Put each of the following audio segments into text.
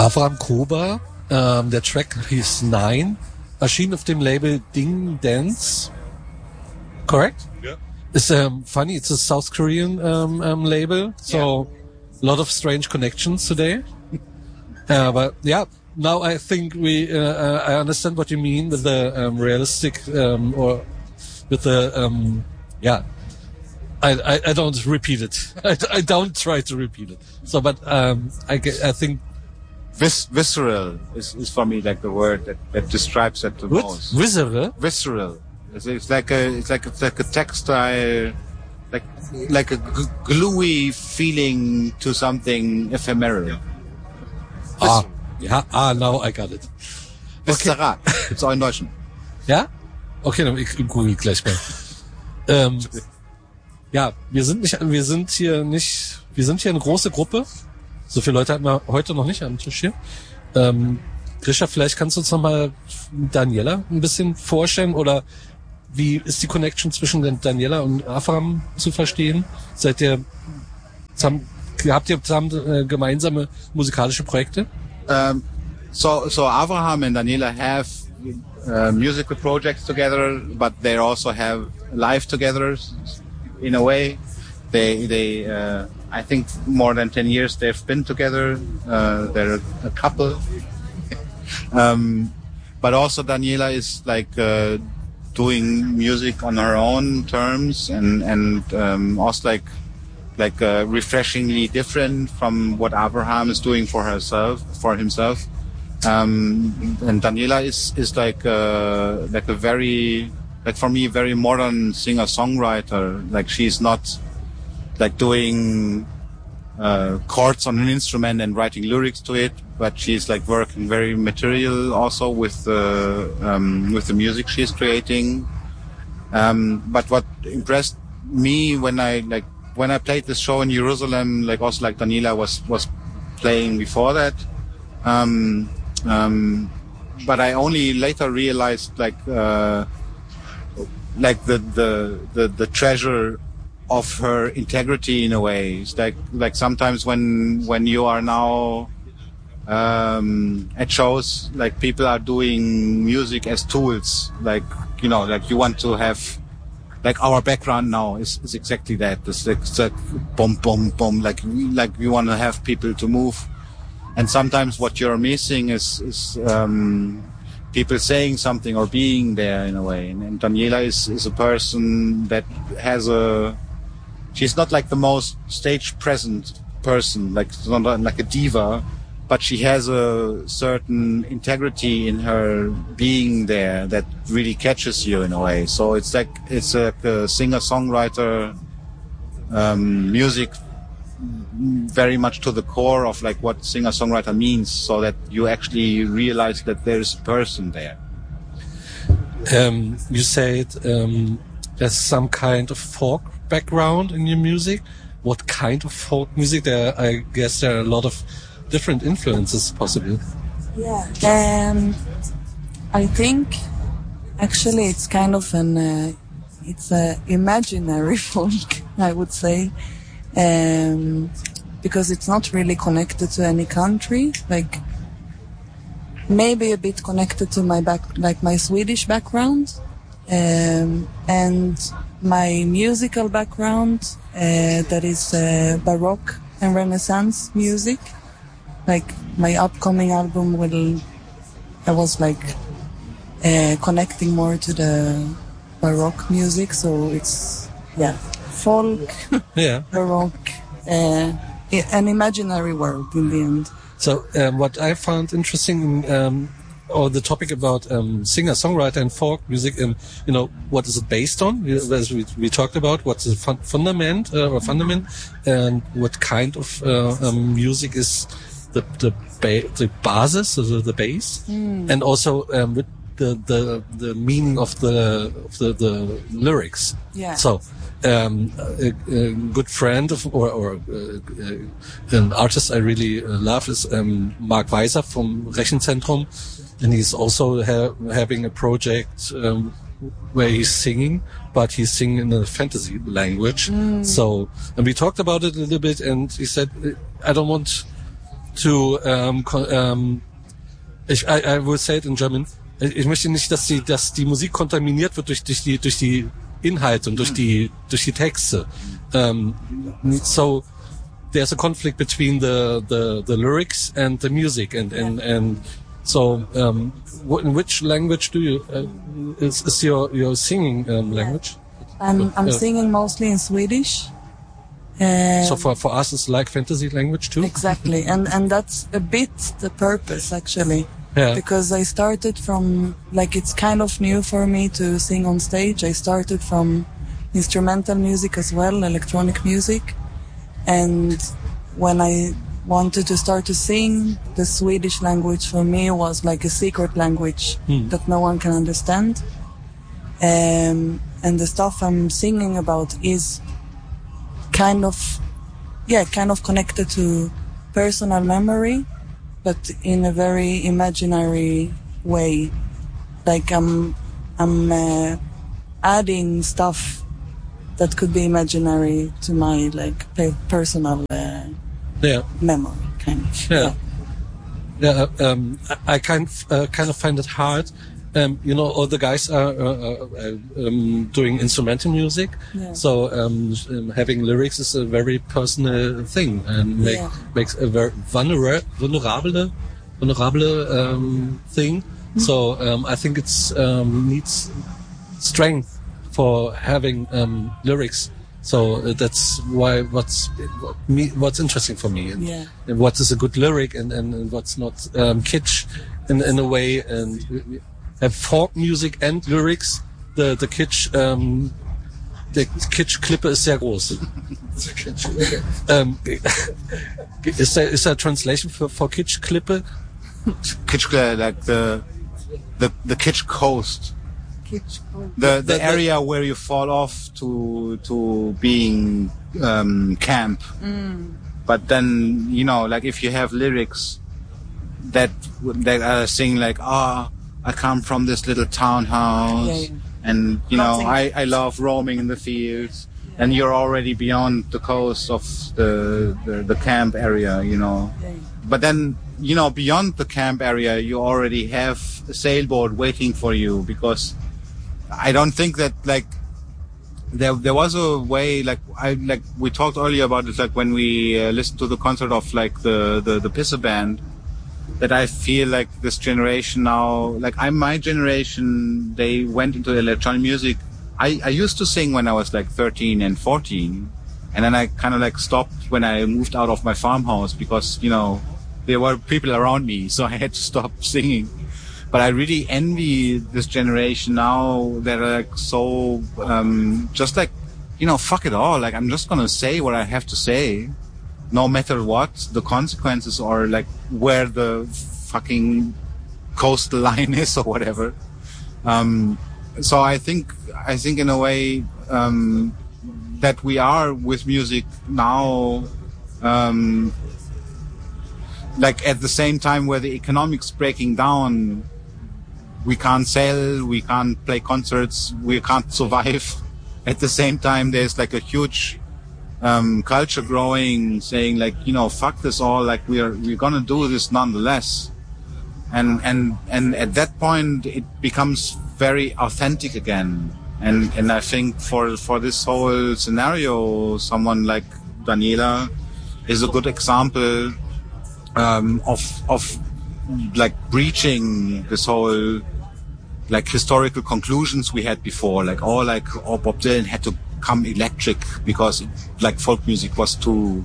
Avram Koba, der Track hieß 9, erschien auf dem Label Ding Dance. Correct? Yeah. It's funny, it's a South Korean label, so a lot of strange connections today. But yeah, now I think I understand what you mean with the realistic or with the I don't repeat it. I don't try to repeat it. So, but I think visceral is for me like the word that describes it the most. Visceral? Visceral. It's like a textile, like a gluey feeling to something ephemeral. Now I got it. Visceral. It's auch in Deutschen. Ja? Okay, dann ich google gleich mal. Ja, wir sind hier eine große Gruppe. So viele Leute hatten wir heute noch nicht am Tisch hier. Grisha, vielleicht kannst du uns nochmal Daniela ein bisschen vorstellen, oder wie ist die Connection zwischen Daniela und Avram zu verstehen? Habt ihr zusammen gemeinsame musikalische Projekte? So Avraham and Daniela have musical projects together, but they also have life together in a way. They I think more than 10 years they've been together. They're a couple. But also Daniela is like doing music on her own terms and also like refreshingly different from what Avraham is doing for himself. And Daniela is like a very, like for me, very modern singer-songwriter. Like she's not like doing chords on an instrument and writing lyrics to it, but she's like working very material also with the music she's creating. But what impressed me when I played this show in Jerusalem, like also like Daniela was playing before that. But I only later realized like the treasure of her integrity in a way. It's like sometimes when you are now at shows, like people are doing music as tools, like you know, like you want to have, like our background now is exactly that. It's like boom, boom, boom. Like we want to have people to move, and sometimes what you're missing is people saying something or being there in a way. And Daniela is a person that has she's not like the most stage present person, like not like a diva, but she has a certain integrity in her being there that really catches you in a way. So it's like a singer-songwriter music, very much to the core of like what singer-songwriter means, so that you actually realize that there is a person there. You said there's some kind of folk background in your music. What kind of folk music? I guess there are a lot of different influences possible. Yeah, I think actually it's kind of it's a imaginary folk, I would say, because it's not really connected to any country. Like maybe a bit connected to my Swedish background, and my musical background that is Baroque and Renaissance music. Like my upcoming album I was like connecting more to the Baroque music, so it's folk, Baroque, an imaginary world in the end. So what I found interesting, or the topic about singer-songwriter and folk music, what is it based on? As we talked about, what's the fundament, and what kind of music is the basis, the base, and also with the meaning of the lyrics. Yeah. So a good friend of or an artist I really love is Mark Weiser from Rechenzentrum, and he's also having a project where he's singing, but he's singing in a fantasy language. So, and we talked about it a little bit, and he said, I don't want to I will say it in German. Ich möchte nicht, dass die Musik kontaminiert wird durch die Inhalte und durch die Texte. So there's a conflict between the lyrics and the music and so in which language do you is your singing language? I'm singing mostly in Swedish. So for us it's like fantasy language too? Exactly. And that's a bit the purpose actually. Yeah. Because I started from, like, it's kind of new for me to sing on stage. I started from instrumental music as well, electronic music. And when I wanted to start to sing, the Swedish language for me was like a secret language that no one can understand. And the stuff I'm singing about is kind of connected to personal memory, but in a very imaginary way. Like I'm adding stuff that could be imaginary to my like personal memory, kind of. I kind of find it hard. All the guys are doing instrumental music, so having lyrics is a very personal thing and makes a very vulnerable thing. So I think it's needs strength for having lyrics. So that's why what's interesting for me and what is a good lyric and what's not kitsch in a way and. Have folk music and lyrics. The kitsch Klippe ist sehr groß. Is there a translation for kitsch Klippe? Kitsch, like the kitsch coast. The area where you fall off to being camp. But then like if you have lyrics that are saying like I come from this little townhouse, and I love roaming in the fields, and you're already beyond the coast of the camp area, But then beyond the camp area, you already have a sailboat waiting for you, because I don't think that like there was a way like we talked earlier about it, like when we listened to the concert of like the Pisse band. That I feel like this generation now, like my generation, they went into electronic music. I used to sing when I was like 13 and 14. And then I kind of like stopped when I moved out of my farmhouse because, there were people around me. So I had to stop singing. But I really envy this generation now that are like so, just like, fuck it all. Like I'm just going to say what I have to say. No matter what the consequences or like where the fucking coastal line is or whatever. So I think in a way, that we are with music now, like at the same time where the economics breaking down, we can't sell, we can't play concerts, we can't survive. At the same time, there's like a huge culture growing, saying like, fuck this all, like we're gonna do this nonetheless. And at that point it becomes very authentic again. And I think for this whole scenario, someone like Daniela is a good example, of like breaching this whole like historical conclusions we had before, like Bob Dylan had to come electric because like folk music was too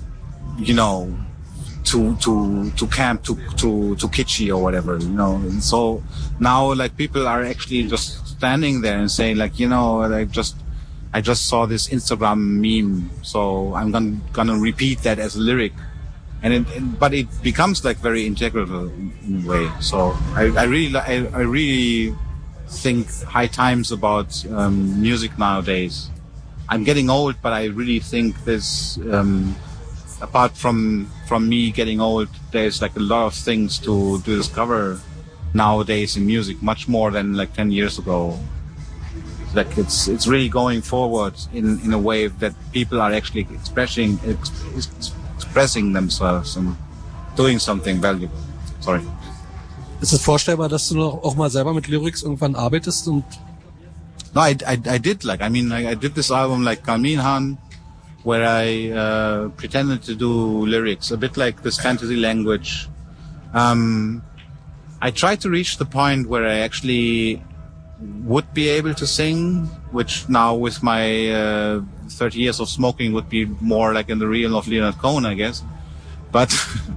camp, too kitschy or whatever, and so now like people are actually just standing there and saying like, I just saw this Instagram meme, so I'm gonna repeat that as a lyric, but it becomes like very integral in a way. So I really think high times about music nowadays. I'm getting old, but I really think there's, apart from me getting old, there's like a lot of things to discover nowadays in music, much more than like 10 years ago. Like it's really going forward in a way that people are actually expressing themselves and doing something valuable. Sorry. Ist es vorstellbar, dass du noch auch mal selber mit Lyrics irgendwann arbeitest und No, I did I did this album like Karmin Han, where I pretended to do lyrics, a bit like this fantasy language. I tried to reach the point where I actually would be able to sing, which now with my 30 years of smoking would be more like in the realm of Leonard Cohen, I guess. But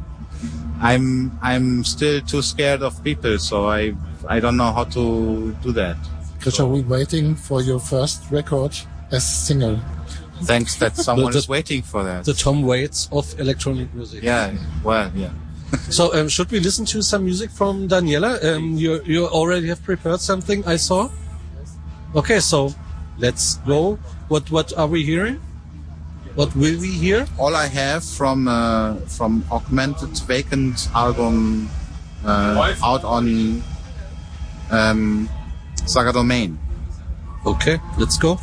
I'm still too scared of people, so I don't know how to do that. Christian, we're waiting for your first record as single. Thanks that someone is waiting for that. the Tom Waits of electronic music? Yeah, well, yeah. So should we listen to some music from Daniela? You already have prepared something, I saw. Okay, so let's go. What are we hearing? What will we hear? All I have from Augmented Vacant album out on Saga Domain. Okay, let's go.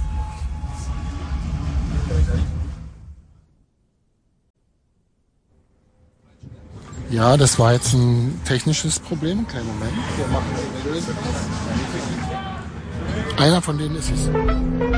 Ja, das war jetzt ein technisches Problem. Kleinen Moment. Wir machen eine Lösung. Einer von denen ist es.